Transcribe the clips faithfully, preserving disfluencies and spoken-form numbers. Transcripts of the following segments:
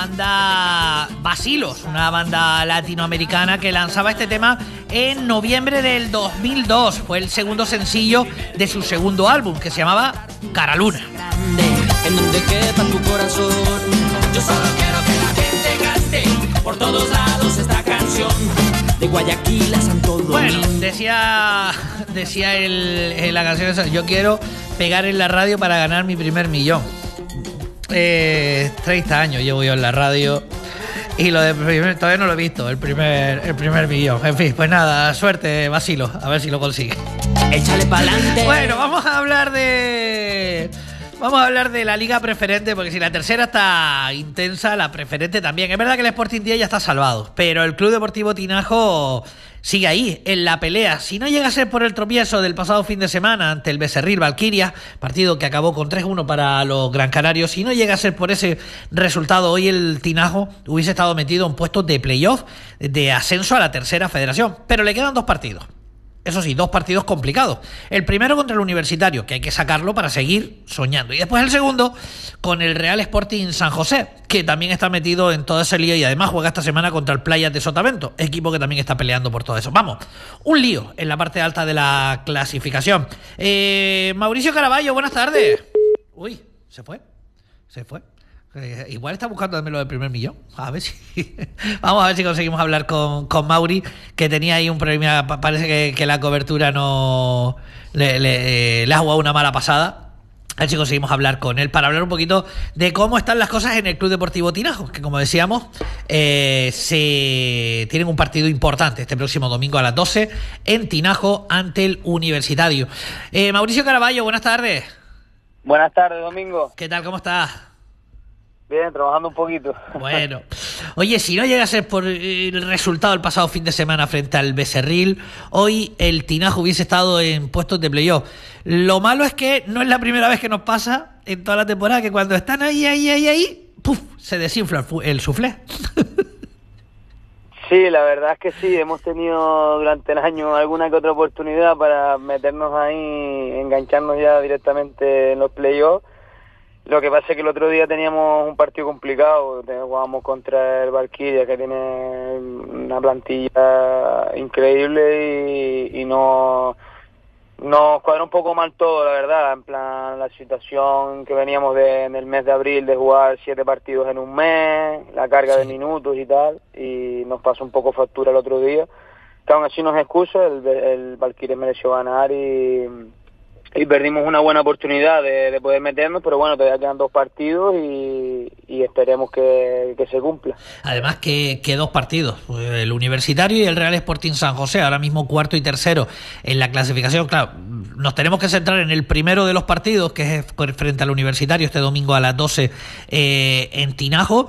banda Vacilos, una banda latinoamericana que lanzaba este tema en noviembre del dos mil dos. Fue el segundo sencillo de su segundo álbum, que se llamaba Cara Luna. En donde quepa tu corazón. Yo solo quiero que la gente cante por todos lados esta canción. De Guayaquil a Santo Domingo. Bueno, decía, decía el, en la canción esa, yo quiero pegar en la radio para ganar mi primer millón. Eh, treinta años llevo yo en la radio y lo de primer, todavía no lo he visto, el primer, el primer millón. En fin, pues nada, suerte, Vacilo, a ver si lo consigue. Échale pa'lante. Bueno, vamos a hablar de... Vamos a hablar de la Liga Preferente, porque si la tercera está intensa, la Preferente también. Es verdad que el Sporting Día ya está salvado, pero el Club Deportivo Tinajo sigue ahí, en la pelea. Si no llega a ser por el tropiezo del pasado fin de semana ante el Becerril Valquiria, partido que acabó con tres uno para los Gran Canarios, si no llega a ser por ese resultado, hoy el Tinajo hubiese estado metido en puestos de playoff, de ascenso a la tercera federación. Pero le quedan dos partidos. Eso sí, dos partidos complicados. El primero contra el Universitario, que hay que sacarlo para seguir soñando. Y después el segundo con el Real Sporting San José, que también está metido en todo ese lío y además juega esta semana contra el Playas de Sotavento, equipo que también está peleando por todo eso. Vamos, un lío en la parte alta de la clasificación. Eh, Mauricio Caraballo, buenas tardes. Uy, ¿se fue? ¿Se fue? Eh, igual está buscando lo del primer millón. A ver si vamos a ver si conseguimos hablar con, con Mauri, que tenía ahí un problema. Parece que, que la cobertura no le, le, eh, le ha jugado una mala pasada. A ver si conseguimos hablar con él para hablar un poquito de cómo están las cosas en el Club Deportivo Tinajo, que como decíamos, eh, se tienen un partido importante este próximo domingo a las doce en Tinajo ante el Universitario. Eh, Mauricio Caraballo, buenas tardes. Buenas tardes, Domingo. ¿Qué tal? ¿Cómo estás? Bien, trabajando un poquito. Bueno, oye, si no llega a ser por el resultado del pasado fin de semana frente al Becerril, hoy el Tinajo hubiese estado en puestos de playoff. Lo malo es que no es la primera vez que nos pasa en toda la temporada, que cuando están ahí, ahí, ahí, ahí, ¡puf!, se desinfla el suflé. Sí, la verdad es que sí, hemos tenido durante el año alguna que otra oportunidad para meternos ahí, engancharnos ya directamente en los playoffs. Lo que pasa es que el otro día teníamos un partido complicado, jugábamos contra el Valquiria, que tiene una plantilla increíble y, y no nos cuadró un poco mal todo, la verdad, en plan la situación que veníamos de, en el mes de abril de jugar siete partidos en un mes, la carga sí. de minutos y tal, y nos pasó un poco factura el otro día, que aún así no es excusa, el, el Valquiria mereció ganar y... y perdimos una buena oportunidad de, de poder meternos, pero bueno, todavía quedan dos partidos y, y esperemos que, que se cumpla. Además que, que dos partidos, el Universitario y el Real Sporting San José, ahora mismo cuarto y tercero en la clasificación. Claro, nos tenemos que centrar en el primero de los partidos, que es frente al Universitario este domingo a las doce eh, en Tinajo,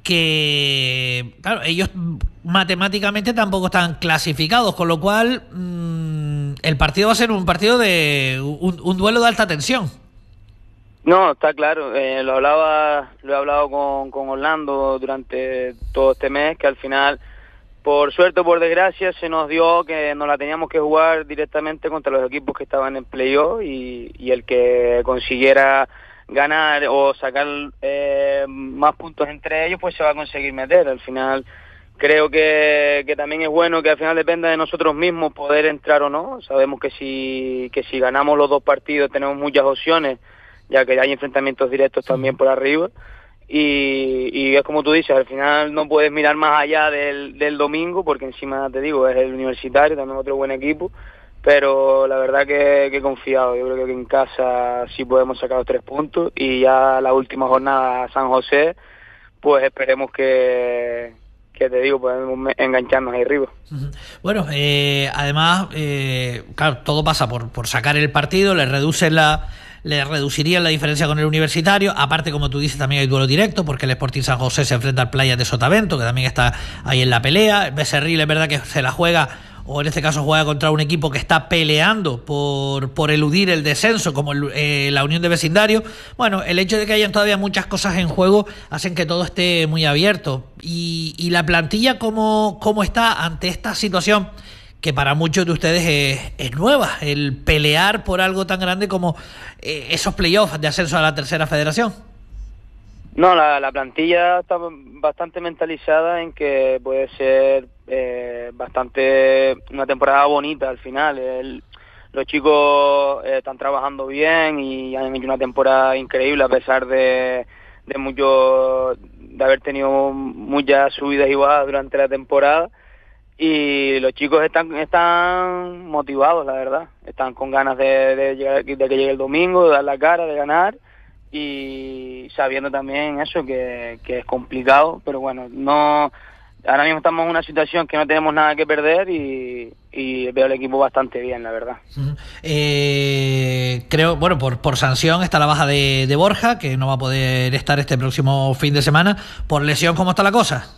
que claro, ellos matemáticamente tampoco están clasificados, con lo cual mmm, el partido va a ser un partido de un, un duelo de alta tensión. No, está claro, eh, lo hablaba lo he hablado con, con Orlando durante todo este mes, que al final, por suerte o por desgracia, se nos dio que nos la teníamos que jugar directamente contra los equipos que estaban en playoff y, y el que consiguiera ganar o sacar eh, más puntos entre ellos, pues se va a conseguir meter. Al final creo que, que también es bueno que al final dependa de nosotros mismos poder entrar o no. Sabemos que si que si ganamos los dos partidos tenemos muchas opciones, ya que hay enfrentamientos directos también por arriba. Y, y es como tú dices, al final no puedes mirar más allá del, del domingo, porque encima, te digo, es el Universitario, también otro buen equipo. Pero la verdad que, que he confiado, yo creo que en casa sí podemos sacar los tres puntos y ya la última jornada San José, pues esperemos que, que te digo, podemos engancharnos ahí arriba. Bueno, eh, además, eh, claro, todo pasa por, por sacar el partido, le reducen la... le reducirían la diferencia con el Universitario. Aparte, como tú dices, también hay duelo directo, porque el Sporting San José se enfrenta al Playas de Sotavento, que también está ahí en la pelea. El Becerril es verdad que se la juega, o en este caso juega contra un equipo que está peleando por, por eludir el descenso, como el, eh, la Unión de Vecindario. Bueno, el hecho de que hayan todavía muchas cosas en juego hacen que todo esté muy abierto. Y, y la plantilla, ¿cómo, cómo está ante esta situación? Que para muchos de ustedes es, es nueva, el pelear por algo tan grande como eh, esos playoffs de ascenso a la tercera federación. No, la, la plantilla está bastante mentalizada en que puede ser eh, bastante una temporada bonita al final. El, los chicos eh, están trabajando bien y han hecho una temporada increíble a pesar de, de mucho, de haber tenido muchas subidas y bajas durante la temporada. Y los chicos están están motivados, la verdad. Están con ganas de, de, llegar, de que llegue el domingo, de dar la cara, de ganar. Y sabiendo también eso, que, que es complicado, pero bueno, no ahora mismo estamos en una situación que no tenemos nada que perder y, y veo el equipo bastante bien, la verdad. Uh-huh. Eh, creo, bueno, por, por sanción está la baja de, de Borja, que no va a poder estar este próximo fin de semana. Por lesión, ¿cómo está la cosa?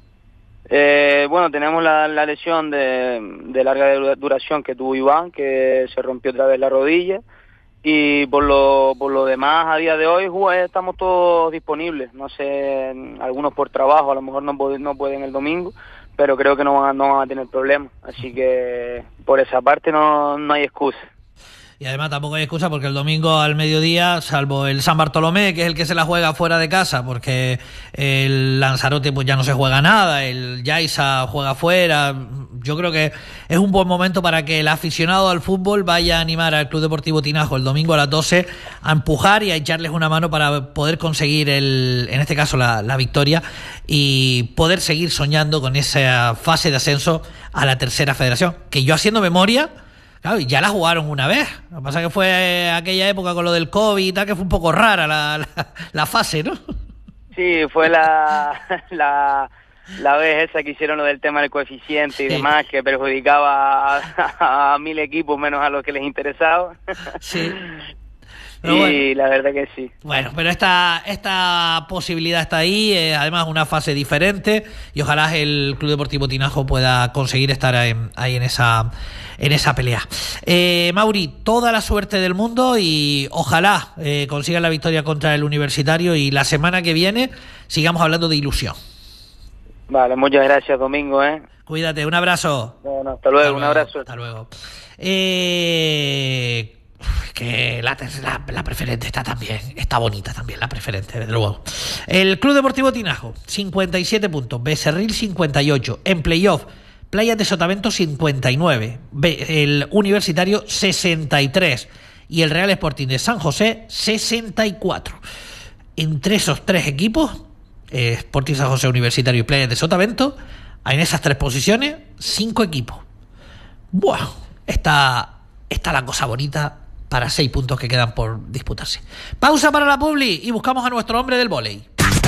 Eh, bueno, tenemos la, la lesión de, de larga duración que tuvo Iván, que se rompió otra vez la rodilla. Y por lo por lo demás, a día de hoy estamos todos disponibles. No sé, algunos por trabajo, a lo mejor no pueden, no pueden el domingo, pero creo que no van, no van a tener problemas. Así que por esa parte no, no hay excusa. Y además tampoco hay excusa porque el domingo al mediodía, salvo el San Bartolomé, que es el que se la juega fuera de casa, porque el Lanzarote pues ya no se juega nada, el Yaiza juega fuera. Yo creo que es un buen momento para que el aficionado al fútbol vaya a animar al Club Deportivo Tinajo el domingo a las doce a empujar y a echarles una mano para poder conseguir, el, en este caso, la, la victoria y poder seguir soñando con esa fase de ascenso a la tercera federación, que yo haciendo memoria... Claro, ya la jugaron una vez. Lo que pasa es que fue aquella época con lo del COVID y tal, que fue un poco rara la, la, la fase, ¿no? Sí, fue la, la, la vez esa que hicieron lo del tema del coeficiente y sí. demás, que perjudicaba a, a, a mil equipos menos a los que les interesaba. Sí. Pero y bueno, la verdad que sí. Bueno, pero esta esta posibilidad está ahí, eh, además una fase diferente y ojalá el Club Deportivo Tinajo pueda conseguir estar ahí, ahí en esa en esa pelea. Eh, Mauri, toda la suerte del mundo y ojalá eh, consigan la victoria contra el Universitario y la semana que viene sigamos hablando de ilusión. Vale, muchas gracias, Domingo. ¿eh? Cuídate, un abrazo. Bueno, hasta luego, hasta un luego, abrazo. Hasta luego. Eh... que la, la, la preferente está también, está bonita también la preferente, desde luego. El Club Deportivo Tinajo, cincuenta y siete puntos, Becerril cincuenta y ocho, en playoff, Playas de Sotavento cincuenta y nueve, el Universitario sesenta y tres y el Real Sporting de San José sesenta y cuatro. Entre esos tres equipos, eh, Sporting San José, Universitario y Playas de Sotavento, en esas tres posiciones, cinco equipos. Buah, está, está la cosa bonita para seis puntos que quedan por disputarse. Pausa para la publi y buscamos a nuestro hombre del vóley.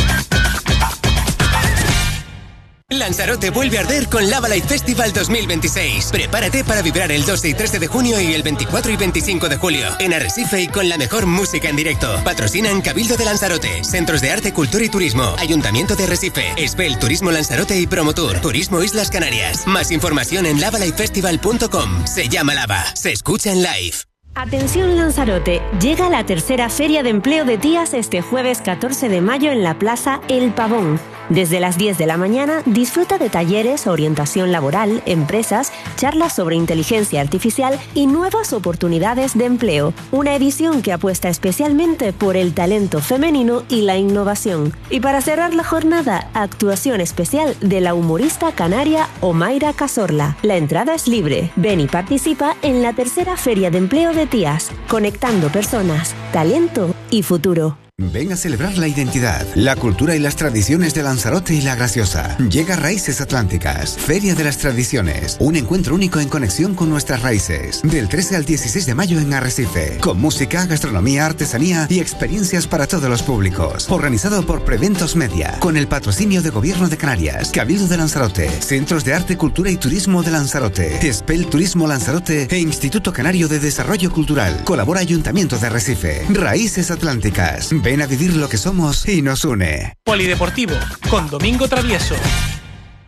Lanzarote vuelve a arder con Lava Light Festival dos mil veintiséis. Prepárate para vibrar el doce y trece de junio y el veinticuatro y veinticinco de julio en Arrecife y con la mejor música en directo. Patrocinan Cabildo de Lanzarote, Centros de Arte, Cultura y Turismo, Ayuntamiento de Arrecife, Espel Turismo Lanzarote y Promotur, Turismo Islas Canarias. Más información en lava light festival punto com. Se llama Lava, se escucha en live. Atención Lanzarote, llega la tercera Feria de Empleo de Tías este jueves catorce de mayo en la Plaza El Pavón. Desde las diez de la mañana disfruta de talleres, orientación laboral, empresas, charlas sobre inteligencia artificial y nuevas oportunidades de empleo. Una edición que apuesta especialmente por el talento femenino y la innovación. Y para cerrar la jornada, actuación especial de la humorista canaria Omaira Cazorla. La entrada es libre. Ven y participa en la tercera Feria de Empleo de Tías, conectando personas, talento y futuro. Ven a celebrar la identidad, la cultura y las tradiciones de Lanzarote y La Graciosa. Llega Raíces Atlánticas, Feria de las Tradiciones, un encuentro único en conexión con nuestras raíces. Del trece al dieciséis de mayo en Arrecife, con música, gastronomía, artesanía y experiencias para todos los públicos. Organizado por Preventos Media, con el patrocinio de Gobierno de Canarias, Cabildo de Lanzarote, Centros de Arte, Cultura y Turismo de Lanzarote, Espel Turismo Lanzarote e Instituto Canario de Desarrollo Cultural. Colabora Ayuntamiento de Arrecife. Raíces Atlánticas. Ven a vivir lo que somos y nos une. Polideportivo, con Domingo Travieso.